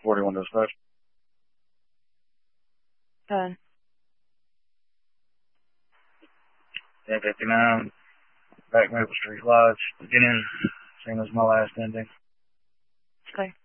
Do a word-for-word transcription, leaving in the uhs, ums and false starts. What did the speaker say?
forty-one dispatch. Done. ten fifty-nine, back Maple Street Lodge, beginning, same as my last ending. Okay.